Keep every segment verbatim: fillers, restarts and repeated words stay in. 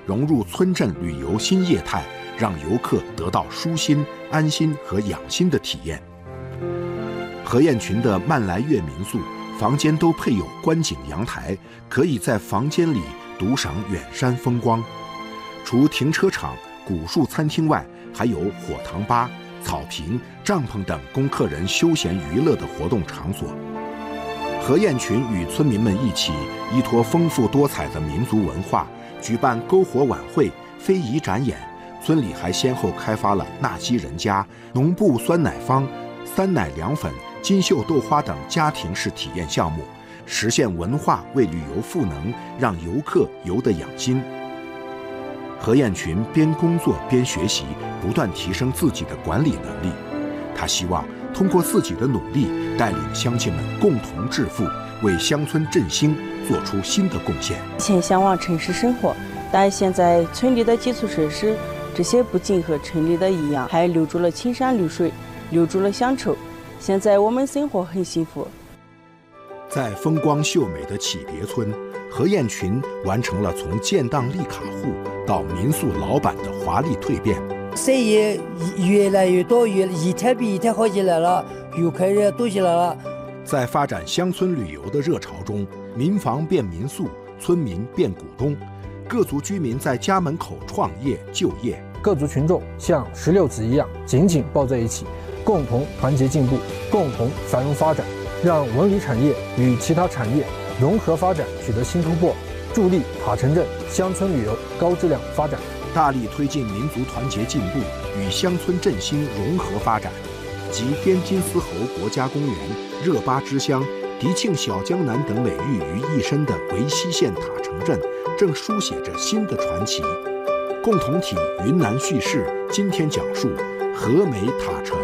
融入村镇旅游新业态，让游客得到舒心、安心和养心的体验。何燕群的曼来月民宿房间都配有观景阳台，可以在房间里独赏远山风光。除停车场、古树餐厅外，还有火塘吧、草坪、帐篷等供客人休闲娱乐的活动场所。何燕群与村民们一起依托丰富多彩的民族文化，举办篝火晚会、非遗展演。村里还先后开发了纳西人家、农部酸奶坊、三奶凉粉、金绣豆花等家庭式体验项目，实现文化为旅游赋能，让游客游得养心。何燕群边工作边学习，不断提升自己的管理能力。他希望通过自己的努力，带领乡亲们共同致富，为乡村振兴做出新的贡献。 以前向往城市生活，但现在村里的基础设施这些不仅和城里的一样，还留住了青山绿水，留住了乡愁。现在我们生活很幸福。 在风光秀美的启别村，何燕群完成了从建档立卡户到民宿老板的华丽蜕变。 生意越来越多，越一天比一天好起来了，游客也多起来了。 在发展乡村旅游的热潮中，民房变民宿，村民变股东，各族居民在家门口创业就业。 各族群众像石榴籽一样紧紧抱在一起，共同团结进步，共同繁荣发展，让文旅产业与其他产业融合发展取得新突破，助力塔城镇乡村旅游高质量发展。 大力推进民族团结进步与乡村振兴融合发展，集滇金丝猴国家公园、热巴之乡、迪庆小江南等美誉于一身的维西县塔城镇，正书写着新的传奇。共同体云南叙事今天讲述和美塔城。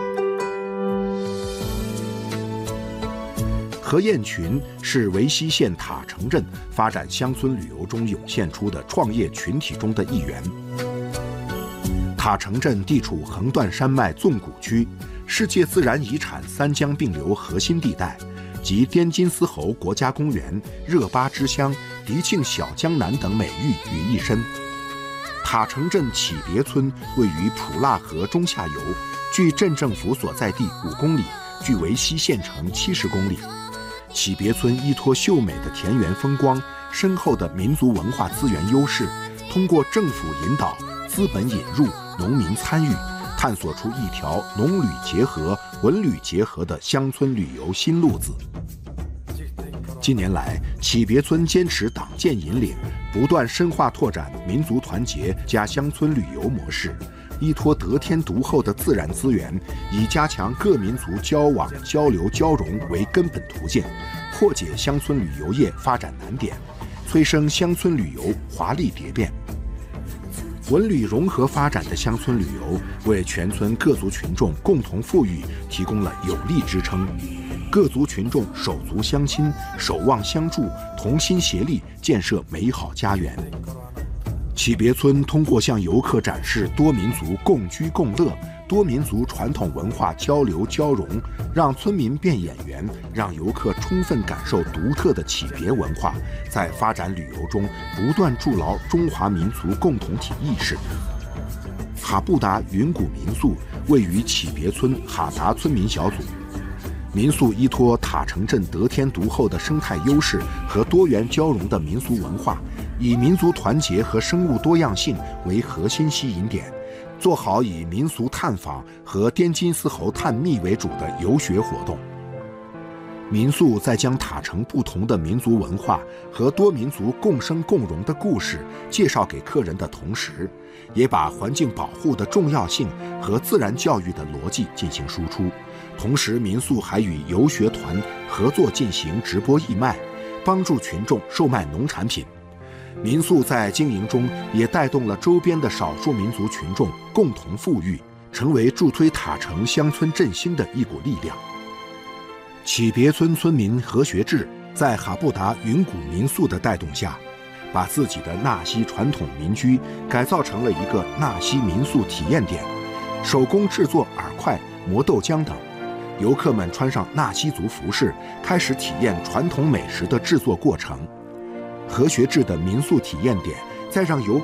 何燕群是维西县塔城镇发展乡村旅游中涌现出的创业群体中的一员。塔城镇地处横断山脉纵谷区，世界自然遗产三江并流核心地带，集滇金丝猴国家公园、热巴之乡、迪庆小江南等美誉于一身。塔城镇启别村位于普腊河中下游，距镇政府所在地五公里，距维西县城七十公里。启别村依托秀美的田园风光、深厚的民族文化资源优势，通过政府引导、资本引入、农民参与，探索出一条农旅结合、文旅结合的乡村旅游新路子。近年来，启别村坚持党建引领，不断深化拓展民族团结加乡村旅游模式，依托得天独厚的自然资源，以加强各民族交往、交流、交融为根本途径，破解乡村旅游业发展难点，催生乡村旅游华丽蝶变。文旅融合发展的乡村旅游，为全村各族群众共同富裕提供了有力支撑。各族群众手足相亲，守望相助，同心协力建设美好家园。启别村通过向游客展示多民族共居共乐、多民族传统文化交流交融，让村民变演员，让游客充分感受独特的启别文化，在发展旅游中不断筑牢中华民族共同体意识。哈布达云谷民宿位于启别村哈达村民小组，民宿依托塔城镇得天独厚的生态优势和多元交融的民俗文化，以民族团结和生物多样性为核心吸引点，做好以民俗探访和滇金丝猴探秘为主的游学活动。民宿在将塔城不同的民族文化和多民族共生共荣的故事介绍给客人的同时，也把环境保护的重要性和自然教育的逻辑进行输出。同时，民宿还与游学团合作进行直播义卖，帮助群众售卖农产品。民宿在经营中也带动了周边的少数民族群众共同富裕，成为助推塔城乡村振兴的一股力量。启别村村民何学志在哈布达云谷民宿的带动下，把自己的纳西传统民居改造成了一个纳西民宿体验点，手工制作饵块、磨豆浆等。游客们穿上纳西族服饰，开始体验传统美食的制作过程。何学志的民宿体验点，再让游